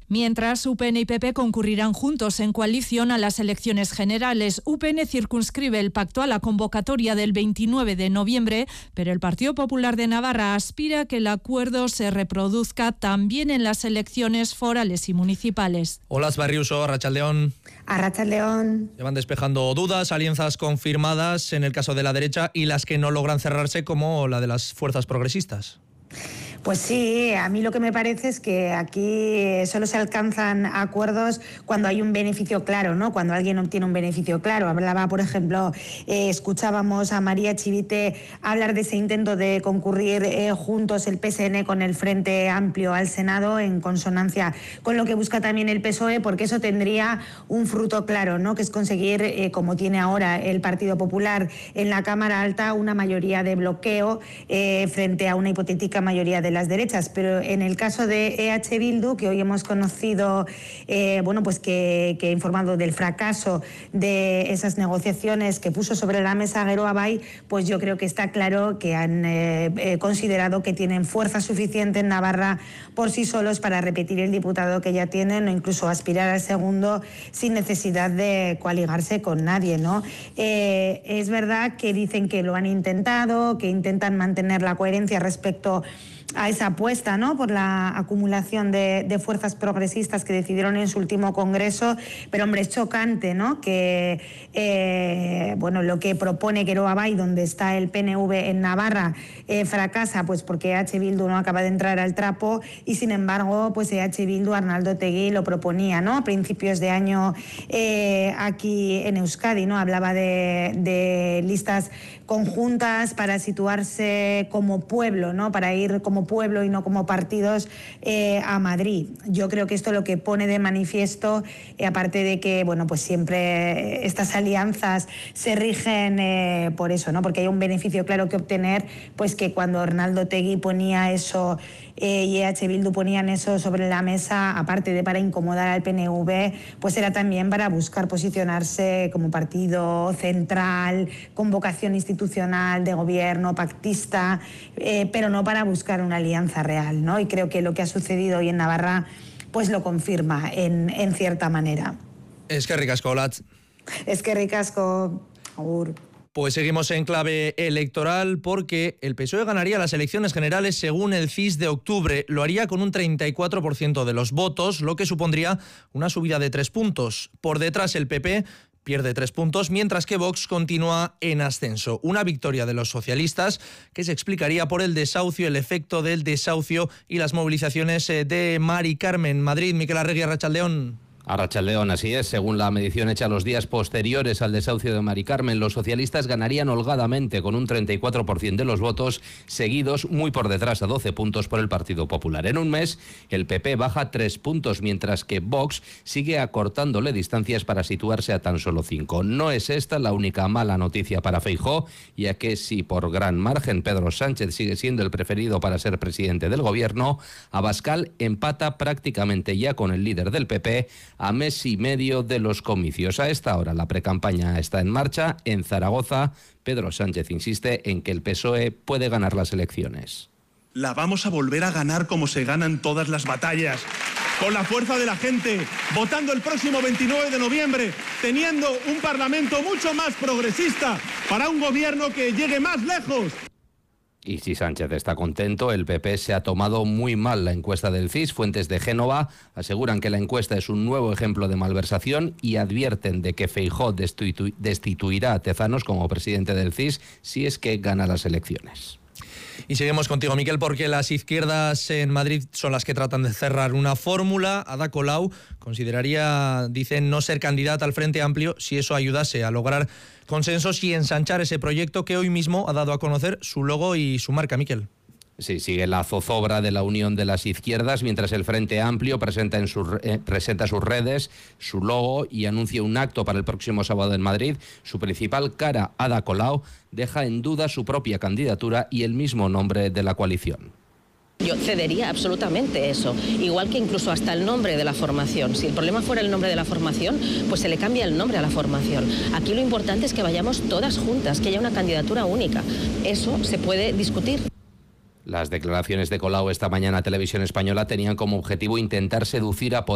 Mientras, UPN y PP concurrirán juntos en coalición a las elecciones generales. UPN circunscribe el pacto a la convocatoria del 29 de noviembre, pero el Partido Popular de Navarra aspira a que el acuerdo se reproduzca también en las elecciones forales y municipales. Hola, Barriuso, Arratsaldeón. Arratsaldeón. Se van despejando dudas, alianzas confirmadas en el caso de la derecha y las que no logran cerrarse, como la de las fuerzas progresistas. Pues sí, a mí lo que me parece es que aquí solo se alcanzan acuerdos cuando hay un beneficio claro, ¿no? Cuando alguien obtiene un beneficio claro. Hablaba, por ejemplo, escuchábamos a María Chivite hablar de ese intento de concurrir juntos el PSN con el Frente Amplio al Senado, en consonancia con lo que busca también el PSOE, porque eso tendría un fruto claro, ¿no? Que es conseguir, como tiene ahora el Partido Popular en la Cámara Alta, una mayoría de bloqueo frente a una hipotética mayoría de las derechas. Pero en el caso de EH Bildu, que hoy hemos conocido, pues que ha informado del fracaso de esas negociaciones que puso sobre la mesa Geroa Bai, pues yo creo que está claro que han considerado que tienen fuerza suficiente en Navarra por sí solos para repetir el diputado que ya tienen o incluso aspirar al segundo sin necesidad de coaligarse con nadie, ¿no? Es verdad que dicen que lo han intentado, que intentan mantener la coherencia respecto a esa apuesta, ¿no?, por la acumulación de fuerzas progresistas que decidieron en su último congreso, pero hombre, es chocante, ¿no?, que lo que propone Geroa Bai, donde está el PNV en Navarra, fracasa, pues porque EH Bildu no acaba de entrar al trapo, y sin embargo, pues EH Bildu, Arnaldo Otegi, lo proponía, ¿no?, a principios de año aquí en Euskadi, ¿no?, hablaba de listas conjuntas para situarse como pueblo, ¿no?, para ir como pueblo y no como partidos a Madrid. Yo creo que esto lo que pone de manifiesto, aparte de que, pues siempre estas alianzas se rigen por eso, ¿no?, porque hay un beneficio claro que obtener, pues que cuando Arnaldo Otegi ponía eso y EH Bildu ponían eso sobre la mesa, aparte de para incomodar al PNV, pues era también para buscar posicionarse como partido central, con vocación institucional, de gobierno, pactista, pero no para buscar una alianza real, ¿no? Y creo que lo que ha sucedido hoy en Navarra pues lo confirma en cierta manera. Eskerrik asko, Olatz. Eskerrik asko, agur. Pues seguimos en clave electoral, porque el PSOE ganaría las elecciones generales según el CIS de octubre. Lo haría con un 34% de los votos, lo que supondría una subida de 3 puntos. Por detrás, el PP pierde 3 puntos, mientras que Vox continúa en ascenso. Una victoria de los socialistas que se explicaría por el desahucio, el efecto del desahucio y las movilizaciones de Mari Carmen. Madrid, Miquel Arregui, Arratsaldeón. Arratsaldeón, así es. Según la medición hecha los días posteriores al desahucio de Mari Carmen, los socialistas ganarían holgadamente con un 34% de los votos, seguidos muy por detrás a 12 puntos por el Partido Popular. En un mes, el PP baja 3 puntos, mientras que Vox sigue acortándole distancias para situarse a tan solo 5. No es esta la única mala noticia para Feijóo, ya que si por gran margen Pedro Sánchez sigue siendo el preferido para ser presidente del gobierno, Abascal empata prácticamente ya con el líder del PP a mes y medio de los comicios. A esta hora la precampaña está en marcha. En Zaragoza, Pedro Sánchez insiste en que el PSOE puede ganar las elecciones. La vamos a volver a ganar como se ganan todas las batallas, con la fuerza de la gente, votando el próximo 29 de noviembre, teniendo un Parlamento mucho más progresista para un gobierno que llegue más lejos. Y si Sánchez está contento, el PP se ha tomado muy mal la encuesta del CIS. Fuentes de Génova aseguran que la encuesta es un nuevo ejemplo de malversación y advierten de que Feijóo destituirá a Tezanos como presidente del CIS si es que gana las elecciones. Y seguimos contigo, Miquel, porque las izquierdas en Madrid son las que tratan de cerrar una fórmula. Ada Colau consideraría, dicen, no ser candidata al Frente Amplio si eso ayudase a lograr consensos y ensanchar ese proyecto que hoy mismo ha dado a conocer su logo y su marca, Miquel. Sí, sigue la zozobra de la unión de las izquierdas, mientras el Frente Amplio presenta sus redes, su logo y anuncia un acto para el próximo sábado en Madrid. Su principal cara, Ada Colau, deja en duda su propia candidatura y el mismo nombre de la coalición. Yo cedería absolutamente eso, igual que incluso hasta el nombre de la formación. Si el problema fuera el nombre de la formación, pues se le cambia el nombre a la formación. Aquí lo importante es que vayamos todas juntas, que haya una candidatura única. Eso se puede discutir. Las declaraciones de Colau esta mañana a Televisión Española tenían como objetivo intentar seducir a